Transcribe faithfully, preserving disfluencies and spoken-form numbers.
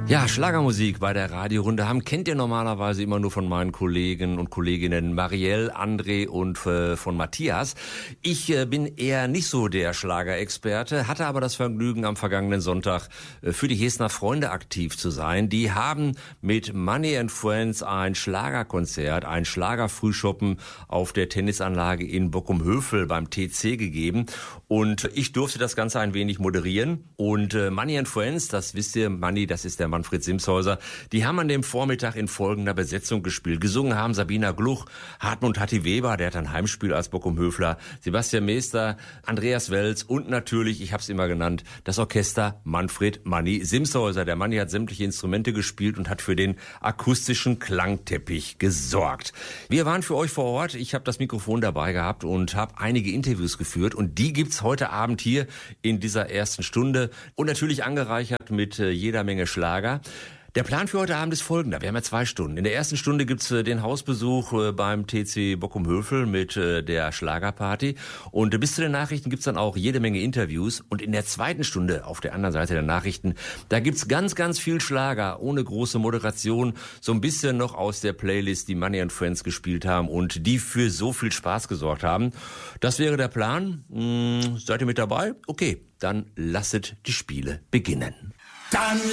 Ja, Schlagermusik bei der Radiorunde haben kennt ihr normalerweise immer nur von meinen Kollegen und Kolleginnen Marielle, André und äh, von Matthias. Ich äh, bin eher nicht so der Schlagerexperte, hatte aber das Vergnügen, am vergangenen Sonntag äh, für die Hesner Freunde aktiv zu sein. Die haben mit Money and Friends ein Schlagerkonzert, ein Schlagerfrühschoppen auf der Tennisanlage in Bockum-Hövel beim T C gegeben. Und ich durfte das Ganze ein wenig moderieren. Und äh, Money and Friends, das wisst ihr, Money, das ist der Manfred Simshäuser, die haben an dem Vormittag in folgender Besetzung gespielt. Gesungen haben Sabina Gluch, Hartmut Hatti Weber, der hat ein Heimspiel als Bockum-Höfler, Sebastian Meester, Andreas Welz und natürlich, ich habe es immer genannt, das Orchester Manfred Manni Simshäuser. Der Manni hat sämtliche Instrumente gespielt und hat für den akustischen Klangteppich gesorgt. Wir waren für euch vor Ort, ich habe das Mikrofon dabei gehabt und habe einige Interviews geführt und die gibt's heute Abend hier in dieser ersten Stunde und natürlich angereichert mit äh, jeder Menge Schlager. Der Plan für heute Abend ist folgender. Wir haben ja zwei Stunden. In der ersten Stunde gibt's äh, den Hausbesuch äh, beim T C Bockum-Hövel mit äh, der Schlagerparty. Und äh, bis zu den Nachrichten gibt's dann auch jede Menge Interviews. Und in der zweiten Stunde, auf der anderen Seite der Nachrichten, da gibt's ganz, ganz viel Schlager, ohne große Moderation. So ein bisschen noch aus der Playlist, die Money and Friends gespielt haben und die für so viel Spaß gesorgt haben. Das wäre der Plan. Hm, seid ihr mit dabei? Okay, dann lasset die Spiele beginnen. Dann